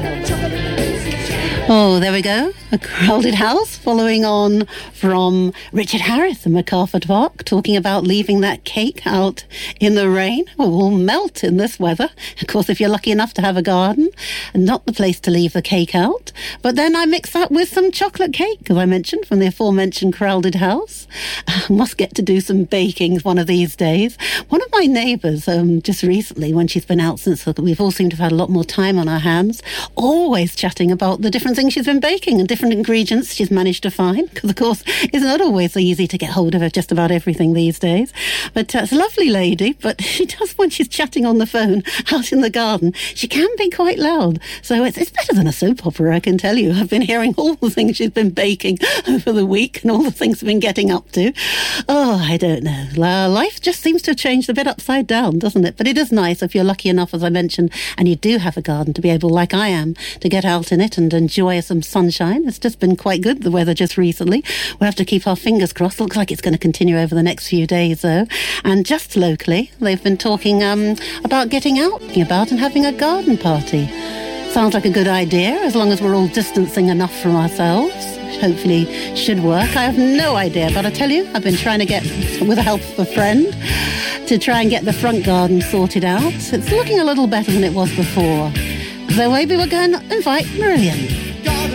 Oh, there we go. A Crowded House, following on from Richard Harris and MacArthur Park, talking about leaving that cake out in the rain. Oh, it will melt in this weather. Of course, if you're lucky enough to have a garden, not the place to leave the cake out. But then I mix that with some chocolate cake, as I mentioned, from the aforementioned Crowded House. Must get to do some baking one of these days. One of my neighbours, just recently, when she's been out since we've all seemed to have had a lot more time on our hands, always chatting about the different things she's been baking and different ingredients she's managed to find, because of course it's not always easy to get hold of just about everything these days. But it's a lovely lady, but she does, when she's chatting on the phone out in the garden, she can be quite loud. So it's better than a soap opera, I can tell you. I've been hearing all the things she's been baking over the week and all the things she's been getting up to. Oh, I don't know. Life just seems to have changed a bit upside down, doesn't it? But it is nice if you're lucky enough, as I mentioned, and you do have a garden, to be able, like I am, to get out in it and enjoy some sunshine. It's just been quite good, the weather just recently. We'll have to keep our fingers crossed. Looks like it's going to continue over the next few days, though. And just locally, they've been talking about getting out and about and having a garden party. Sounds like a good idea, as long as we're all distancing enough from ourselves. Hopefully should work. I have no idea, but I tell you, I've been trying to get, with the help of a friend, to try and get the front garden sorted out. It's looking a little better than it was before. So maybe we're going to invite Marillion.